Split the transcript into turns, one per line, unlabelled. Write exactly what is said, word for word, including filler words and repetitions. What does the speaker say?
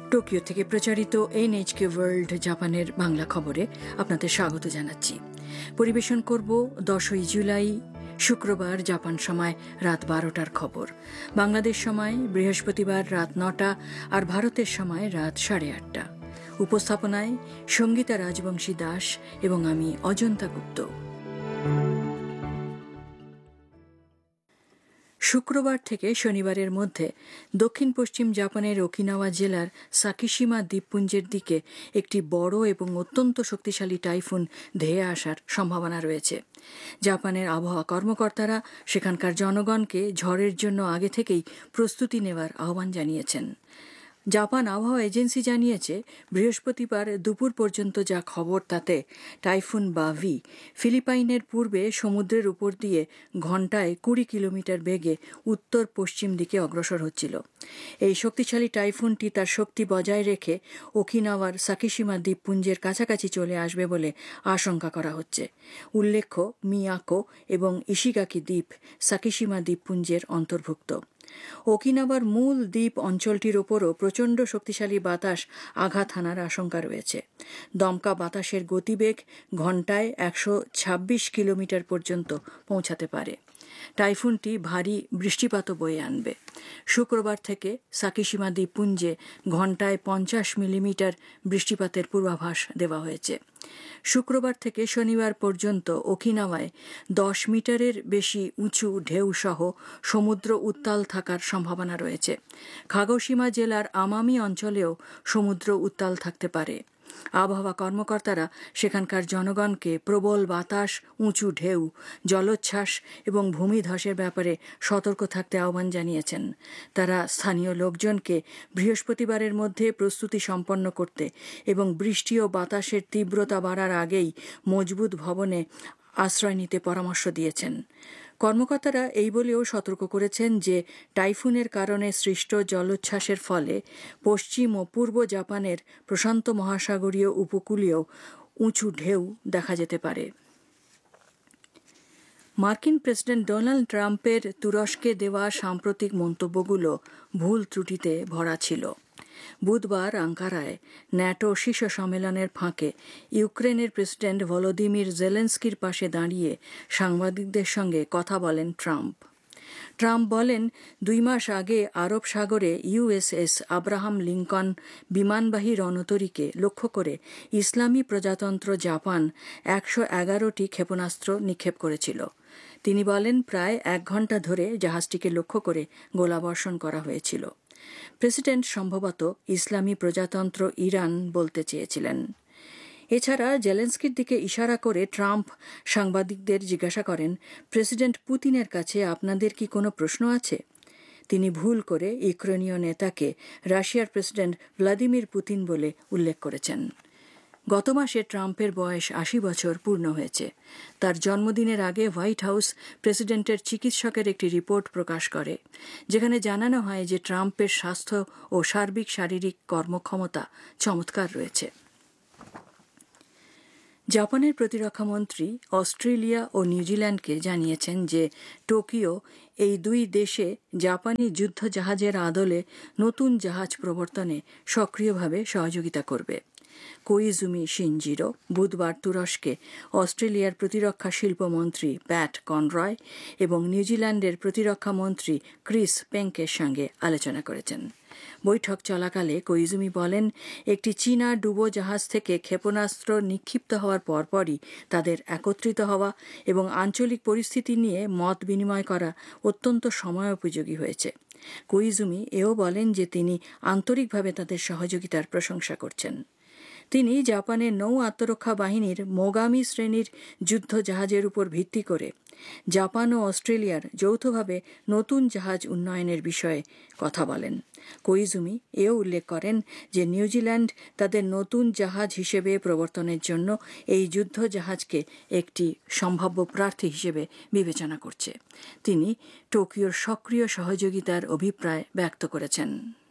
Tokyo থেকে প্রচারিত NHK world জাপানের বাংলা খবরে আপনাদের স্বাগত জানাচ্ছি। পরিবেশন করব দশই জুলাই শুক্রবার জাপান সময় রাত বারোটার খবর, বাংলাদেশ সময় বৃহস্পতিবার রাত নটা আর ভারতের সময় রাত সাড়ে আটটা। উপস্থাপনায় সঙ্গীতা রাজবংশী দাস এবং আমি অজন্তা গুপ্ত। শুক্রবার থেকে শনিবারের মধ্যে দক্ষিণ পশ্চিম জাপানের ওকিনাওয়া জেলার সাকিশিমা দ্বীপপুঞ্জের দিকে একটি বড় এবং অত্যন্ত শক্তিশালী টাইফুন ধেয়ে আসার সম্ভাবনা রয়েছে। জাপানের আবহাওয়া কর্মকর্তারা সেখানকার জনগণকে ঝড়ের জন্য আগে থেকেই প্রস্তুতি নেওয়ার আহ্বান জানিয়েছেন। জাপান আবহাওয়া এজেন্সি জানিয়েছে, বৃহস্পতিবার দুপুর পর্যন্ত যা খবর তাতে টাইফুন বাভি ফিলিপাইনের পূর্বে সমুদ্রের উপর দিয়ে ঘণ্টায় কুড়ি কিলোমিটার বেগে উত্তর পশ্চিম দিকে অগ্রসর হচ্ছিল। এই শক্তিশালী টাইফুনটি তার শক্তি বজায় রেখে ওকিনাওয়ার সাকিশিমা দ্বীপপুঞ্জের কাছাকাছি চলে আসবে বলে আশঙ্কা করা হচ্ছে। উল্লেখ্য, মিয়াকো এবং ইশিগাকি দ্বীপ সাকিশিমা দ্বীপপুঞ্জের অন্তর্ভুক্ত। ওকিনাওয়ার মূল দ্বীপ অঞ্চলটির ওপরও প্রচণ্ড শক্তিশালী বাতাস আঘাত হানার আশঙ্কা রয়েছে। দমকা বাতাসের গতিবেগ ঘণ্টায় একশো ছাব্বিশ কিলোমিটার পর্যন্ত পৌঁছাতে পারে। টাইফুনটি ভারী বৃষ্টিপাতও বয়ে আনবে। শুক্রবার থেকে সাকিশিমা দ্বীপপুঞ্জে ঘণ্টায় পঞ্চাশ মিলিমিটার বৃষ্টিপাতের পূর্বাভাস দেওয়া হয়েছে। শুক্রবার থেকে শনিবার পর্যন্ত ওকিনাওয়ায় দশ মিটারের বেশি উঁচু ঢেউ সহ সমুদ্র উত্তাল থাকার সম্ভাবনা রয়েছে। কাগোশিমা জেলার আমামি অঞ্চলেও সমুদ্র উত্তাল থাকতে পারে। আবহাওয়া কর্মকর্তারা সেখানকার জনগণকে প্রবল বাতাস, উঁচু ঢেউ, জলোচ্ছ্বাস এবং ভূমিধসের ব্যাপারে সতর্ক থাকতে আহ্বান জানিয়েছেন। তারা স্থানীয় লোকজনকে বৃহস্পতিবারের মধ্যে প্রস্তুতি সম্পন্ন করতে এবং বৃষ্টি ও বাতাসের তীব্রতা বাড়ার আগেই মজবুত ভবনে আশ্রয় নিতে পরামর্শ দিয়েছেন। কর্মকর্তারা এই বলেও সতর্ক করেছেন যে টাইফুনের কারণে সৃষ্ট জলোচ্ছ্বাসের ফলে পশ্চিম ও পূর্ব জাপানের প্রশান্ত মহাসাগরীয় উপকূলীয় উঁচু ঢেউ দেখা যেতে পারে। মার্কিন প্রেসিডেন্ট ডোনাল্ড ট্রাম্পের তুরস্কে দেওয়া সাম্প্রতিক মন্তব্যগুলো ভুল ত্রুটিতে ভরা ছিল। বুধবার আঙ্কারায় ন্যাটো শীর্ষ সম্মেলনের ফাঁকে ইউক্রেনের প্রেসিডেন্ট ভলোদিমির জেলেনস্কির পাশে দাঁড়িয়ে সাংবাদিকদের সঙ্গে কথা বলেন ট্রাম্প। ট্রাম্প বলেন, দুই মাস আগে আরব সাগরে ইউএসএস আব্রাহাম লিঙ্কন বিমানবাহী রণতরীকে লক্ষ্য করে ইসলামী প্রজাতন্ত্র জাপান একশো এগারোটি ক্ষেপণাস্ত্র নিক্ষেপ করেছিল। তিনি বলেন, প্রায় এক ঘণ্টা ধরে জাহাজটিকে লক্ষ্য করে গোলাবর্ষণ করা হয়েছিল। প্রেসিডেন্ট সম্ভবত ইসলামী প্রজাতন্ত্র ইরান বলতে চেয়েছিলেন। এছাড়া জেলেনস্কির দিকে ইশারা করে ট্রাম্প সাংবাদিকদের জিজ্ঞাসা করেন, প্রেসিডেন্ট পুতিনের কাছে আপনাদের কি কোনো প্রশ্ন আছে? তিনি ভুল করে ইউক্রেনীয় নেতাকে রাশিয়ার প্রেসিডেন্ট ভ্লাদিমির পুতিন বলে উল্লেখ করেছেন। গত মাসে ট্রাম্পের বয়স আশি বছর পূর্ণ হয়েছে। তার জন্মদিনের আগে হোয়াইট হাউস প্রেসিডেন্টের চিকিৎসকের একটি রিপোর্ট প্রকাশ করে, যেখানে জানানো হয় যে ট্রাম্পের স্বাস্থ্য ও সার্বিক শারীরিক কর্মক্ষমতা চমৎকার রয়েছে। জাপানের প্রতিরক্ষামন্ত্রী অস্ট্রেলিয়া ও নিউজিল্যান্ডকে জানিয়েছেন যে টোকিও এই দুই দেশে জাপানি যুদ্ধ জাহাজের আদলে নতুন জাহাজ প্রবর্তনে সক্রিয়ভাবে সহযোগিতা করবে। কোইজুমি শিনজিরো বুধবার তুরস্কে অস্ট্রেলিয়ার প্রতিরক্ষা শিল্পমন্ত্রী প্যাট কনরয় এবং নিউজিল্যান্ডের প্রতিরক্ষা মন্ত্রী ক্রিস পেঙ্কের সঙ্গে আলোচনা করেছেন। বৈঠক চলাকালে কোইজুমি বলেন, একটি চীনা ডুবো জাহাজ থেকে ক্ষেপণাস্ত্র নিক্ষিপ্ত হওয়ার পরপরই তাদের একত্রিত হওয়া এবং আঞ্চলিক পরিস্থিতি নিয়ে মত বিনিময় করা অত্যন্ত সময়োপযোগী হয়েছে। কোইজুমি এও বলেন যে তিনি আন্তরিকভাবে তাদের সহযোগিতার প্রশংসা করছেন। তিনি জাপানের নৌ আত্মরক্ষা বাহিনীর মোগামি শ্রেণীর যুদ্ধ জাহাজের উপর ভিত্তি করে জাপান ও অস্ট্রেলিয়ার যৌথভাবে নতুন জাহাজ উন্নয়নের বিষয়ে কথা বলেন। কোইজুমি এও উল্লেখ করেন যে নিউজিল্যান্ড তাদের নতুন জাহাজ হিসেবে প্রবর্তনের জন্য এই যুদ্ধ জাহাজকে একটি সম্ভাব্য প্রার্থী হিসেবে বিবেচনা করছে। তিনি টোকিওর সক্রিয় সহযোগিতার অভিপ্রায় ব্যক্ত করেছেন।